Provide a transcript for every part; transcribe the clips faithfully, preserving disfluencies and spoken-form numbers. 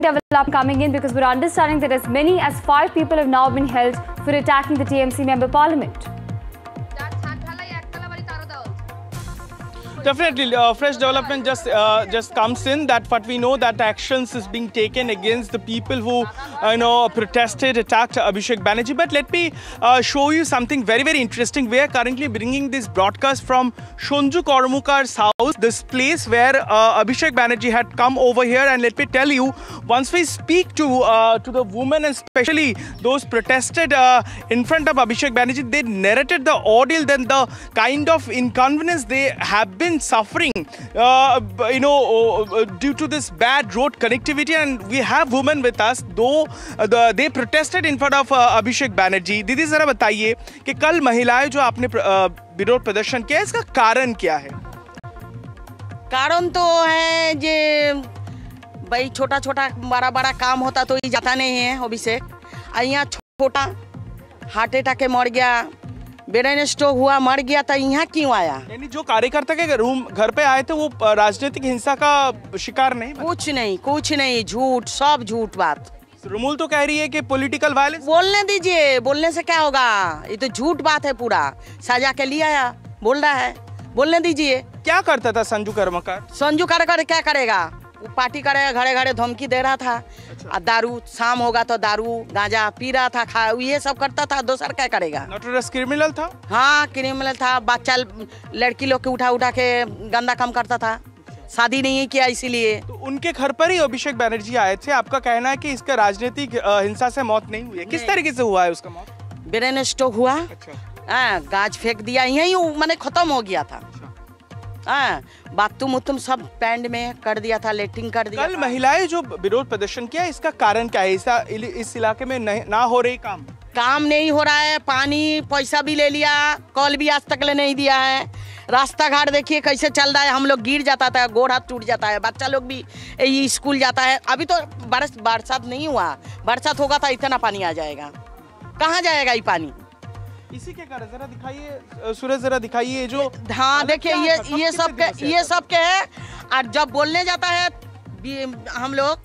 development coming in because we're understanding that as many as five people have now been held for attacking the T M C member parliament. Definitely, uh, fresh development just uh, just comes in that what we know that actions is being taken against the people who uh, you know protested, attacked Abhishek Banerjee. But let me uh, show you something very very interesting. We are currently bringing this broadcast from Sonju Kormukar's house, this place where uh, Abhishek Banerjee had come over here. And let me tell you, once we speak to uh, to the women, and especially those protested uh, in front of Abhishek Banerjee, they narrated the ordeal, then the kind of inconvenience they have been suffering, uh, you know, uh, due to this bad road connectivity. And we have women with us, though uh, the, they protested in front of uh, Abhishek Banerjee. दीदी जरा बताइए कि कल महिलाएं जो आपने विरोध प्रदर्शन किया, इसका कारण क्या है? कारण तो है जे भाई छोटा छोटा बड़ा बड़ा काम होता तो ये जाता नहीं है अभिषेक। यहाँ छोटा हार्ट अटैक के मर गया, ब्रेन स्ट्रोक हुआ मर गया, तो यहाँ क्यों आया? यानी जो कार्यकर्ता के रूम घर पे आए थे वो राजनीतिक हिंसा का शिकार नहीं? कुछ नहीं, कुछ नहीं, झूठ, सब झूठ बात। तृणमूल तो कह रही है कि पॉलिटिकल वायलेंस। बोलने दीजिए, बोलने से क्या होगा? ये तो झूठ बात है, पूरा सजा के लिए आया बोल रहा है, बोलने दीजिए। क्या करता था संजू कर्मकार? संजू कर्मकार क्या करेगा? पार्टी करेगा, घरे घरे धमकी दे रहा था। अच्छा। दारू शाम होगा तो दारू गांजा पी रहा था, खा ये सब करता था। दूसरा क्या करेगा? नोटोरियस क्रिमिनल था। हाँ क्रिमिनल था, बच्चा लड़की लोग के उठा उठा के गंदा काम करता था, शादी नहीं किया इसीलिए। तो उनके घर पर ही अभिषेक बैनर्जी आए थे। आपका कहना है कि इसका राजनीतिक हिंसा से मौत नहीं हुई है? किस तरीके से हुआ है उसका मौत? ब्रेन स्ट्रोक हुआ। अच्छा। गाज फेंक दिया, यही मैंने खत्म हो गया था। हाँ, बाथरूम उतम सब पैंड में कर दिया था, लेटरिंग कर दिया। कल महिलाएं जो विरोध प्रदर्शन किया, इसका कारण क्या है? इसा, इस इलाके में नहीं, ना हो रही काम काम नहीं हो रहा है। पानी पैसा भी ले लिया, कल भी आज तक ले नहीं दिया है। रास्ता घाट देखिए कैसे चल रहा है, हम लोग गिर जाता था, गोड़ हाथ टूट जाता है, बच्चा लोग भी ये स्कूल जाता है। अभी तो बारिश बरसात नहीं हुआ, बरसात होगा तो इतना पानी आ जाएगा, कहाँ जाएगा ये पानी? इसी के कारण जरा दिखाइए सूरज, जरा दिखाइए जो। हाँ देखिए, ये ये सब के ये सब के है। और जब बोलने जाता है हम लोग,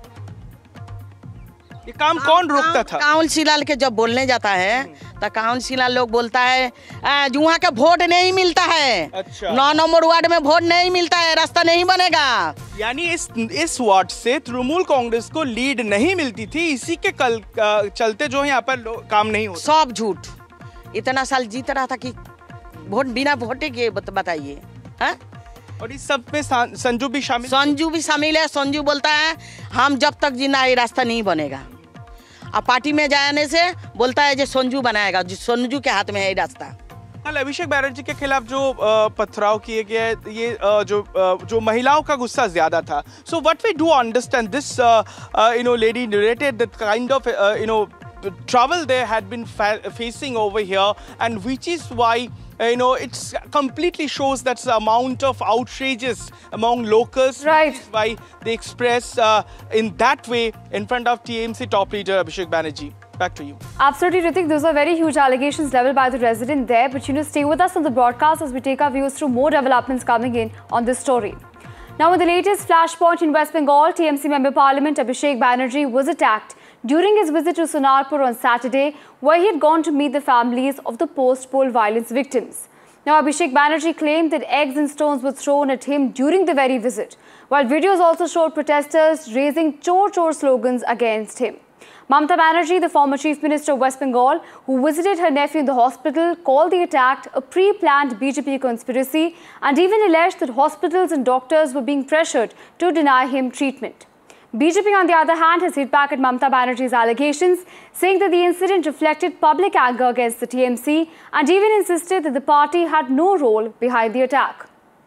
ये काम कौन रोकता था? काउंसिलर के जब बोलने जाता है तो काउंसिलर लोग बोलता है वहाँ के वोट नहीं मिलता है। अच्छा। नौ नंबर वार्ड में वोट नहीं मिलता है, रास्ता नहीं बनेगा। यानी इस इस वार्ड से तृणमूल कांग्रेस को लीड नहीं मिलती थी, इसी के कल चलते जो यहाँ पर काम नहीं होता। सब झूठ, इतना साल जीत रहा था कि वोट बिना वोटे के बताइए। और इस सब में संजू भी शामिल संजू भी शामिल है। संजू बोलता है हम जब तक जिंदा ये रास्ता नहीं बनेगा। अब पार्टी में जाने से बोलता है जो संजू बनाएगा, जो संजू के हाथ में है ये रास्ता। कल अभिषेक बैनर्जी के खिलाफ जो पथराव किए गए, ये जो जो महिलाओं का गुस्सा ज्यादा था। So what we do understand this you know lady narrated that kind of you know trouble they had been fa facing over here, and which is why uh, you know it's completely shows that the amount of outrages among locals, right, is why they express uh, in that way in front of T M C top leader Abhishek Banerjee. Back to you. Absolutely, Ritik. Those are very huge allegations leveled by the resident there. But you know, stay with us on the broadcast as we take our viewers through more developments coming in on this story. Now, with the latest flashpoint in West Bengal, T M C member Parliament Abhishek Banerjee was attacked during his visit to Sonarpur on Saturday, where he had gone to meet the families of the post-poll violence victims. Now, Abhishek Banerjee claimed that eggs and stones were thrown at him during the very visit, while videos also showed protesters raising "Chor Chor" slogans against him. Mamata Banerjee, the former Chief Minister of West Bengal, who visited her nephew in the hospital, called the attack a pre-planned B J P conspiracy and even alleged that hospitals and doctors were being pressured to deny him treatment. B J P, on the other hand, has hit back at Mamata Banerjee's allegations, saying that the incident reflected public anger against the T M C and even insisted that the party had no role behind the attack.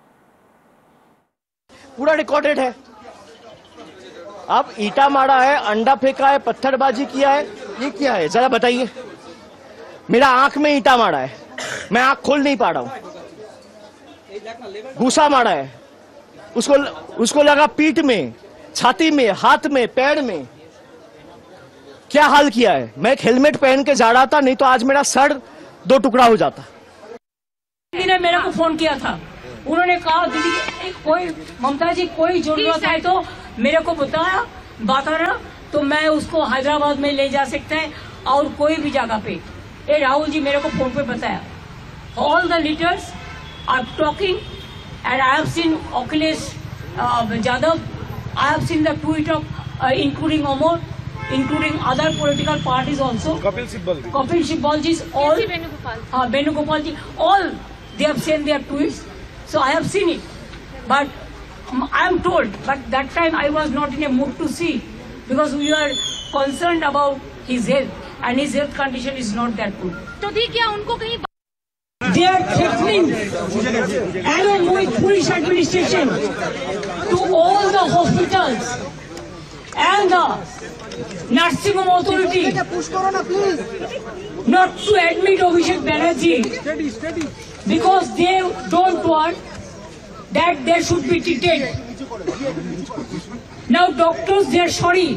पूरा recorded है। अब ईटा मारा है, अंडा फेंका है, पत्थरबाजी किया है, ये क्या है जरा बताइए? मेरा आंख में ईटा मारा है, मैं आंख खोल नहीं पा रहा हूं। घूसा मारा है, उसको उसको लगा पीठ में, छाती में, हाथ में, पैर में। क्या हाल किया है? मैं एक हेलमेट पहन के जा रहा था, नहीं तो आज मेरा सर दो टुकड़ा हो जाता। ने मेरे को फोन किया था, उन्होंने कहा दीदी कोई ममता जी कोई जरूरत है तो मेरे को बताया, बात है ना, तो मैं उसको हैदराबाद में ले जा सकता है और कोई भी जगह पे। ये राहुल जी मेरे को फोन पे बताया, all the leaders are talking and I have seen Akhilesh Yadav, I have seen the tweet of including Amar, including other political parties also. Kapil Sibal. Kapil Sibal ji, all. Uh, Venugopal ji, all they have sent their tweets. So I have seen it, but um, I am told. But that time I was not in a mood to see because we are concerned about his health, and his health condition is not that good. तो दी क्या उनको कहीं They are threatening, along with police administration, to all the hospitals and the nursing home authority not to admit Abhishek Banerjee because they don't want that they should be treated. Now doctors, they are sorry,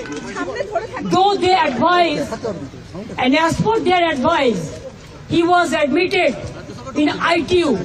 though they advise, and as per their advice, he was admitted in I T U.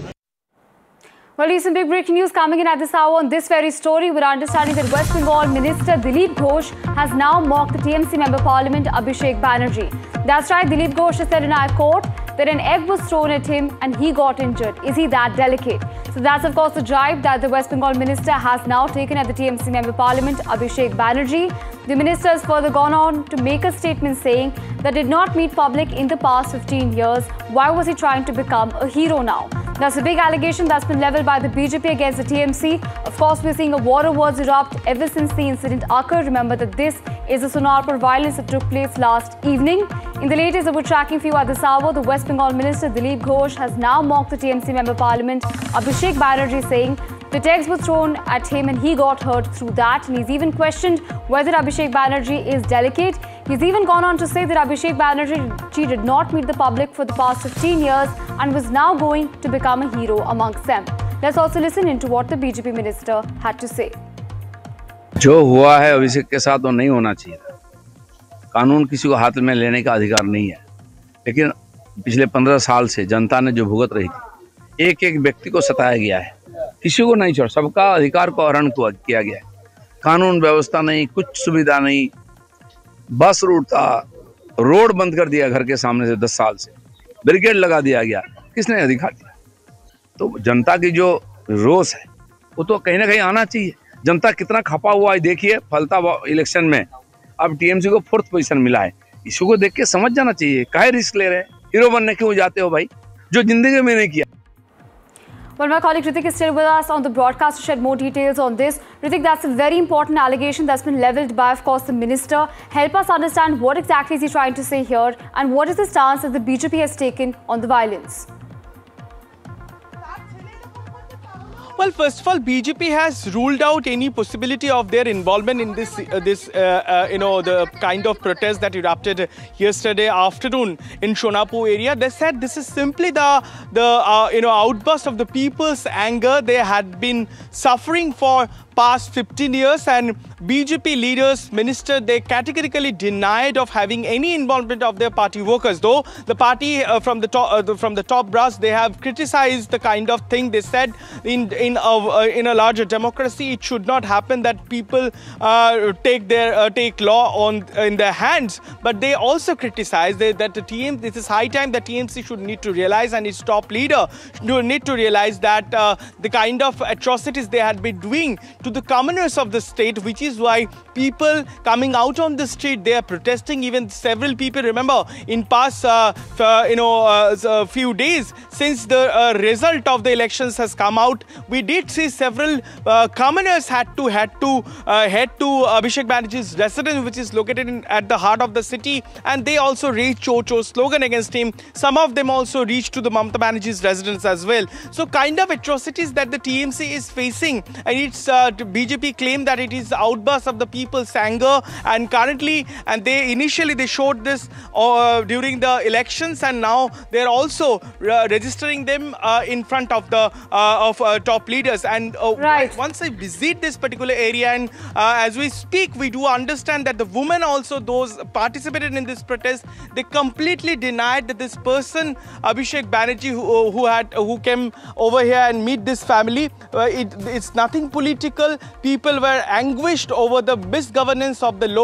Well, recent big breaking news coming in at this hour on this very story. We're understanding that West Bengal Minister Dilip Ghosh has now mocked the T M C Member Parliament Abhishek Banerjee. That's right, Dilip Ghosh has said in our court that an egg was thrown at him and he got injured. Is he that delicate? So that's of course the jibe that the West Bengal minister has now taken at the T M C Member Parliament Abhishek Banerjee. The minister has further gone on to make a statement saying that did not meet public in the past fifteen years. Why was he trying to become a hero now? That's a big allegation that's been levelled by the B J P against the T M C. Of course, we're seeing a war of words erupt ever since the incident occurred. Remember that this is the Sonarpur violence that took place last evening. In the latest that we're tracking for you at this hour, the West Bengal minister Dilip Ghosh has now mocked the T M C Member Parliament Abhishek Banerjee, saying the eggs were thrown at him and he got hurt through that. And he's even questioned whether Abhishek Banerjee is delicate. He's even gone on to say that Abhishek Banerjee did not meet the public for the past fifteen years and was now going to become a hero amongst them. Let's also listen into what the B J P minister had to say. जो हुआ है अभिषेक के साथ वो नहीं होना चाहिए था। कानून किसी को हाथ में लेने का अधिकार नहीं है, लेकिन पिछले पंद्रह साल से जनता ने जो भुगत रही थी, एक एक व्यक्ति को सताया गया है, किसी को नहीं छोड़, सबका अधिकार को हरण किया गया है। कानून व्यवस्था नहीं, कुछ सुविधा नहीं, बस रूट था, रोड बंद कर दिया घर के सामने से, दस साल से बैरिकेड लगा दिया गया। किसने अधिकार दिया? तो जनता की जो रोष है वो तो कहीं ना कहीं आना चाहिए। जनता कितना खपा हुआ है देखिए, फलता इलेक्शन में अब टीएमसी को फोर्थ पोजीशन मिला है। इसी को देख के समझ जाना चाहिए, काहे रिस्क ले रहे हैं, हीरो बनने क्यों जाते हो भाई, जो जिंदगी में नहीं किया। Well, my colleague Ritik is still with us on the broadcast to shed more details on this. Ritik, that's a very important allegation that's been levelled by, of course, the minister. Help us understand what exactly is he trying to say here and what is the stance that the B J P has taken on the violence. Well, first of all, B J P has ruled out any possibility of their involvement in this, uh, this, uh, uh, you know, the kind of protest that erupted yesterday afternoon in Sonarpur area. They said this is simply the, the, uh, you know, outburst of the people's anger. They had been suffering for past fifteen years, and B J P leaders, minister, they categorically denied of having any involvement of their party workers. Though the party uh, from the top, uh, the, from the top brass, they have criticized the kind of thing. They said in in a, uh, in a larger democracy, it should not happen that people uh, take their uh, take law on in their hands. But they also criticized that, that the T M C, this is high time that T M C should need to realize, and its top leader should need to realize that uh, the kind of atrocities they had been doing to the commoners of the state, which is why people coming out on the street, they are protesting. Even several people, remember, in past uh, uh, you know uh, a few days since the uh, result of the elections has come out, we did see several uh, commoners had to had to uh, head to Abhishek Banerjee's residence, which is located in, at the heart of the city, and they also raised Cho Cho slogan against him. Some of them also reached to the Mamata Banerjee's residence as well. So kind of atrocities that the T M C is facing, and it's uh, B J P claimed that it is the outburst of the people's anger, and currently, and they initially they showed this uh, during the elections, and now they're also uh, registering them uh, in front of the uh, of uh, top leaders. And uh, right. once I visit this particular area, and uh, as we speak, we do understand that the women also, those participated in this protest, they completely denied that this person Abhishek Banerjee, who, who had who came over here and meet this family, uh, it, it's nothing political. People were anguished over the misgovernance of the low